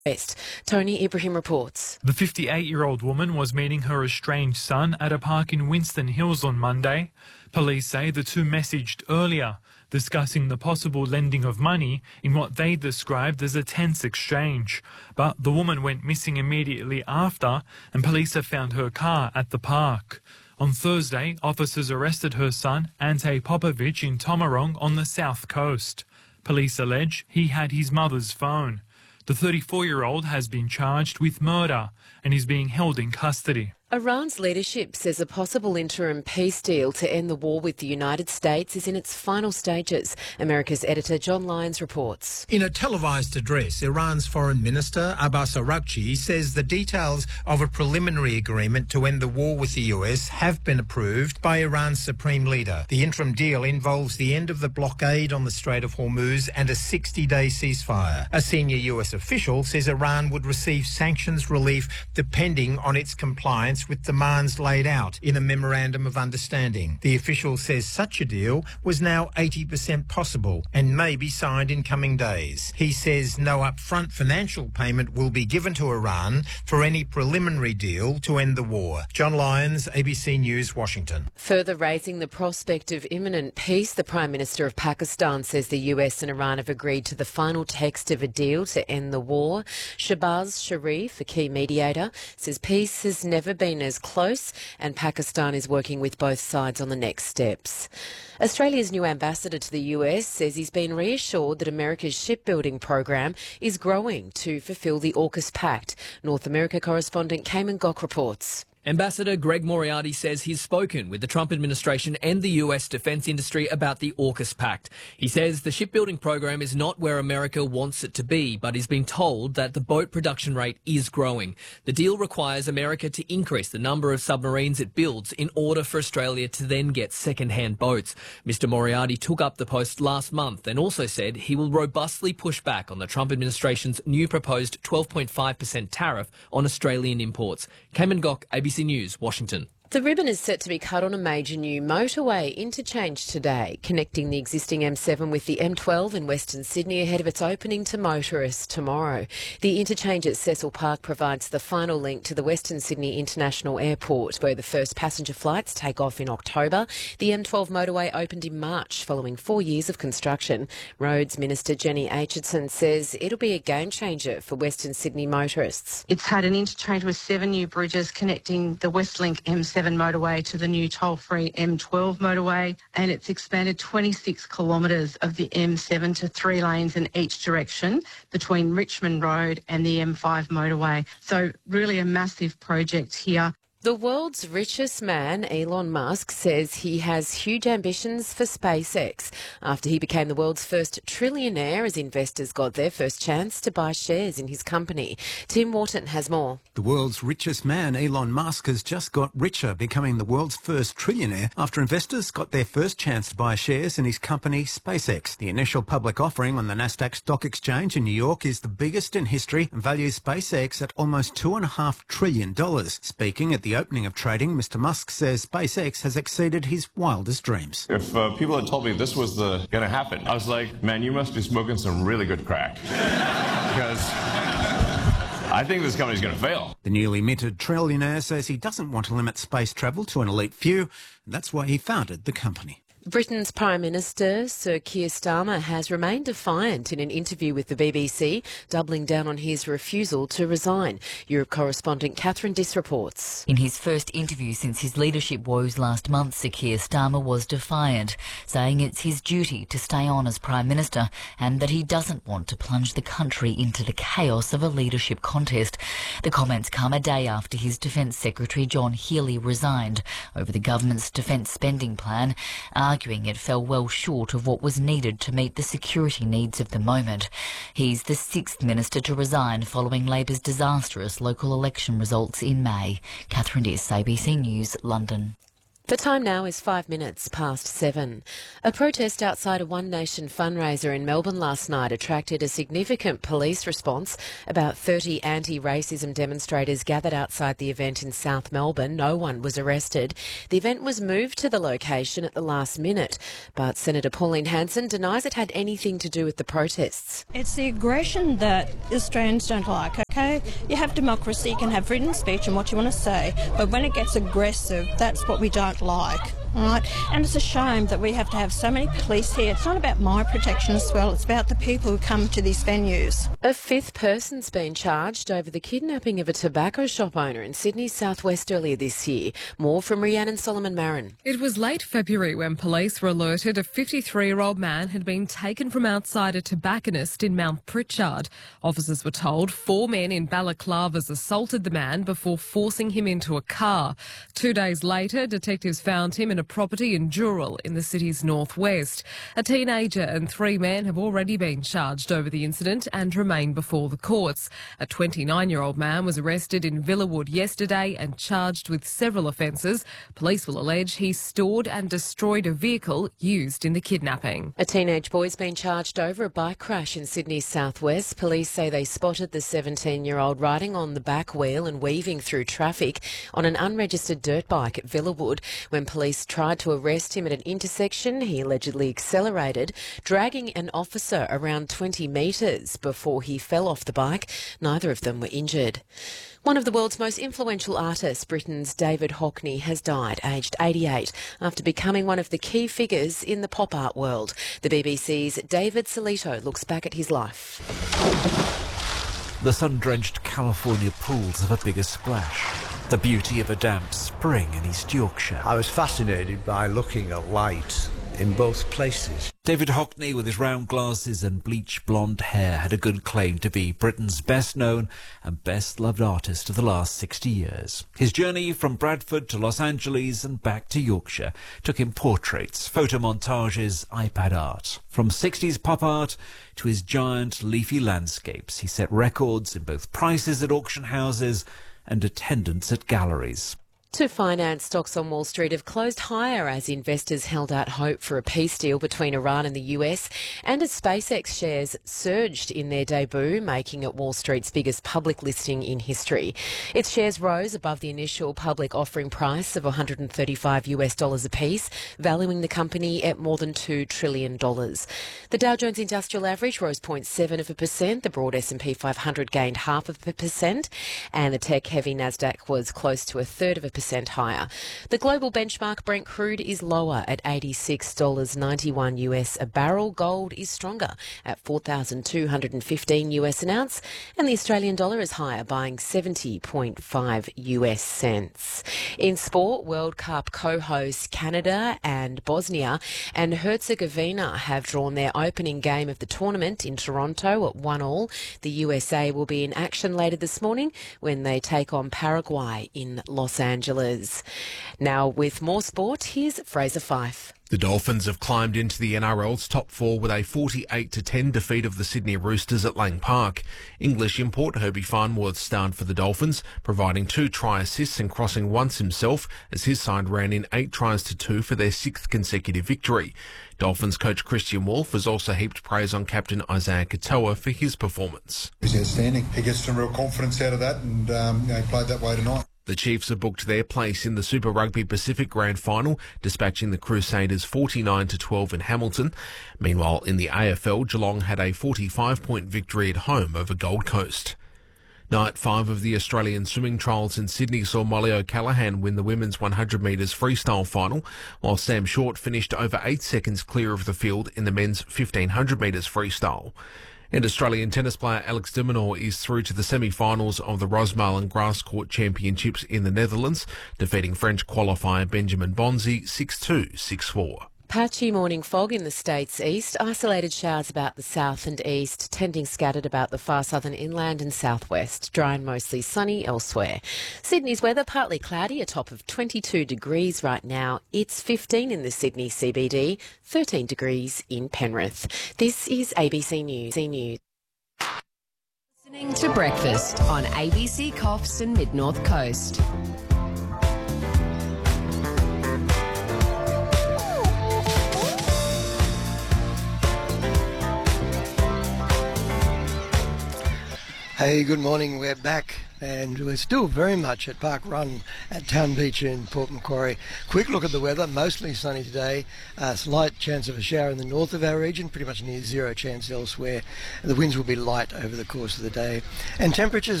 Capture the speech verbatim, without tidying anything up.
West. Tony Ibrahim reports. The fifty-eight-year-old woman was meeting her estranged son at a park in Winston Hills on Monday. Police say the two messaged earlier, discussing the possible lending of money in what they described as a tense exchange. But the woman went missing immediately after, and police have found her car at the park. On Thursday, officers arrested her son, Ante Popovic, in Tomarong on the south coast. Police allege he had his mother's phone. The thirty-four-year-old has been charged with murder and is being held in custody. Iran's leadership says a possible interim peace deal to end the war with the United States is in its final stages. America's editor John Lyons reports. In a televised address, Iran's Foreign Minister Abbas Araghchi says the details of a preliminary agreement to end the war with the U S have been approved by Iran's supreme leader. The interim deal involves the end of the blockade on the Strait of Hormuz and a sixty-day ceasefire. A senior U S official says Iran would receive sanctions relief depending on its compliance with demands laid out in a memorandum of understanding. The official says such a deal was now eighty percent possible and may be signed in coming days. He says no upfront financial payment will be given to Iran for any preliminary deal to end the war. John Lyons, A B C News, Washington. Further raising the prospect of imminent peace, the Prime Minister of Pakistan says the U S and Iran have agreed to the final text of a deal to end the war. Shahbaz Sharif, a key mediator, says peace has never been as close and Pakistan is working with both sides on the next steps. Australia's new ambassador to the U S says he's been reassured that America's shipbuilding program is growing to fulfil the AUKUS Pact. North America correspondent Cayman Gok reports. Ambassador Greg Moriarty says he's spoken with the Trump administration and the U S defence industry about the AUKUS Pact. He says the shipbuilding program is not where America wants it to be, but he's been told that the boat production rate is growing. The deal requires America to increase the number of submarines it builds in order for Australia to then get second-hand boats. Mister Moriarty took up the post last month and also said he will robustly push back on the Trump administration's new proposed twelve point five percent tariff on Australian imports. Cayman Gok, A B C News, Washington. The ribbon is set to be cut on a major new motorway interchange today, connecting the existing M seven with the M twelve in Western Sydney ahead of its opening to motorists tomorrow. The interchange at Cecil Park provides the final link to the Western Sydney International Airport, where the first passenger flights take off in October. The M twelve motorway opened in March following four years of construction. Roads Minister Jenny Aitchison says it'll be a game changer for Western Sydney motorists. It's had an interchange with seven new bridges connecting the Westlink M seven motorway to the new toll-free M twelve motorway, and it's expanded twenty-six kilometres of the M seven to three lanes in each direction between Richmond Road and the M five motorway. So really a massive project here. The world's richest man, Elon Musk, says he has huge ambitions for SpaceX after he became the world's first trillionaire as investors got their first chance to buy shares in his company. Tim Wharton has more. The world's richest man, Elon Musk, has just got richer, becoming the world's first trillionaire after investors got their first chance to buy shares in his company, SpaceX. The initial public offering on the Nasdaq Stock Exchange in New York is the biggest in history and values SpaceX at almost two point five trillion dollars. Speaking at the opening of trading, Mister Musk says SpaceX has exceeded his wildest dreams. If uh, people had told me this was the going to happen, I was like, man, you must be smoking some really good crack. Because I think this company's going to fail. The newly minted trillionaire says he doesn't want to limit space travel to an elite few, and that's why he founded the company. Britain's Prime Minister, Sir Keir Starmer, has remained defiant in an interview with the B B C, doubling down on his refusal to resign. Europe correspondent Catherine Diss reports. In his first interview since his leadership woes last month, Sir Keir Starmer was defiant, saying it's his duty to stay on as Prime Minister and that he doesn't want to plunge the country into the chaos of a leadership contest. The comments come a day after his Defence Secretary John Healey resigned over the government's defence spending plan, arguing it fell well short of what was needed to meet the security needs of the moment. He's the sixth minister to resign following Labor's disastrous local election results in May. Catherine Diss, A B C News, London. The time now is five minutes past seven. A protest outside a One Nation fundraiser in Melbourne last night attracted a significant police response. About thirty anti-racism demonstrators gathered outside the event in South Melbourne. No one was arrested. The event was moved to the location at the last minute, but Senator Pauline Hanson denies it had anything to do with the protests. It's the aggression that Australians don't like, okay? You have democracy, you can have freedom of speech and what you want to say, but when it gets aggressive, that's what we don't like. All right, and it's a shame that we have to have so many police here. It's not about my protection as well, it's about the people who come to these venues. A fifth person's been charged over the kidnapping of a tobacco shop owner in Sydney's southwest earlier this year. More from Rhiannon Solomon-Marin. It was late February when police were alerted a fifty-three-year-old man had been taken from outside a tobacconist in Mount Pritchard. Officers were told four men in balaclavas assaulted the man before forcing him into a car. Two days later, detectives found him in a property in Dural in the city's northwest. A teenager and three men have already been charged over the incident and remain before the courts. A twenty-nine-year-old man was arrested in Villawood yesterday and charged with several offences. Police will allege he stored and destroyed a vehicle used in the kidnapping. A teenage boy's been charged over a bike crash in Sydney's southwest. Police say they spotted the seventeen-year-old riding on the back wheel and weaving through traffic on an unregistered dirt bike at Villawood. When police tried to arrest him at an intersection, he allegedly accelerated, dragging an officer around twenty metres before he fell off the bike. Neither of them were injured. One of the world's most influential artists, Britain's David Hockney, has died, aged eighty-eight, after becoming one of the key figures in the pop art world. The B B C's David Solito looks back at his life. The sun-drenched California pools have a bigger splash. The beauty of a damp spring in East Yorkshire. I was fascinated by looking at light in both places. David Hockney, with his round glasses and bleach blonde hair, had a good claim to be Britain's best-known and best-loved artist of the last sixty years. His journey from Bradford to Los Angeles and back to Yorkshire took him portraits, photomontages, iPad art. From sixties pop art to his giant leafy landscapes, he set records in both prices at auction houses and attendance at galleries. To finance, stocks on Wall Street have closed higher as investors held out hope for a peace deal between Iran and the U S, and as SpaceX shares surged in their debut, making it Wall Street's biggest public listing in history. Its shares rose above the initial public offering price of one hundred thirty-five US dollars apiece, valuing the company at more than two trillion dollars. The Dow Jones Industrial Average rose zero point seven of a percent, the broad S and P five hundred gained half of a percent, and the tech-heavy Nasdaq was close to a third of a percent higher. The global benchmark Brent crude is lower at eighty-six dollars ninety-one US a barrel. Gold is stronger at four thousand two hundred fifteen US an ounce, and the Australian dollar is higher, buying seventy point five US cents. In sport, World Cup co-hosts Canada and Bosnia and Herzegovina have drawn their opening game of the tournament in Toronto at one all. The U S A will be in action later this morning when they take on Paraguay in Los Angeles. Now, with more sport, here's Fraser Fife. The Dolphins have climbed into the N R L's top four with a forty-eight to ten defeat of the Sydney Roosters at Lang Park. English import Herbie Farnworth starred for the Dolphins, providing two try assists and crossing once himself as his side ran in eight tries to two for their sixth consecutive victory. Dolphins coach Christian Wolff has also heaped praise on captain Isaiah Katoa for his performance. He's outstanding. He gets some real confidence out of that, and um, you know, he played that way tonight. The Chiefs have booked their place in the Super Rugby Pacific Grand Final, dispatching the Crusaders forty-nine to twelve in Hamilton. Meanwhile, in the A F L, Geelong had a forty-five point victory at home over Gold Coast. Night five of the Australian swimming trials in Sydney saw Molly O'Callaghan win the women's one hundred metres freestyle final, while Sam Short finished over eight seconds clear of the field in the men's fifteen hundred metres freestyle. And Australian tennis player Alex de Minaur is through to the semi-finals of the Rosmalen Grass Court Championships in the Netherlands, defeating French qualifier Benjamin Bonzi six two, six four. Patchy morning fog in the state's east, isolated showers about the south and east, tending scattered about the far southern inland and southwest, dry and mostly sunny elsewhere. Sydney's weather partly cloudy, a top of twenty-two degrees right now. It's fifteen in the Sydney C B D, thirteen degrees in Penrith. This is A B C News. News. Listening to Breakfast on A B C Coffs and Mid North Coast. Hey, good morning. We're back and we're still very much at Park Run at Town Beach in Port Macquarie. Quick look at the weather, mostly sunny today. A slight chance of a shower in the north of our region, pretty much near zero chance elsewhere. The winds will be light over the course of the day. And temperatures